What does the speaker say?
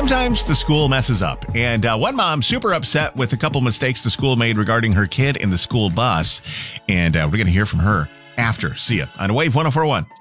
sometimes the school messes up. And one mom super upset with a couple mistakes the school made regarding her kid in the school bus. And we're going to hear from her after. See ya on Wave 104.1.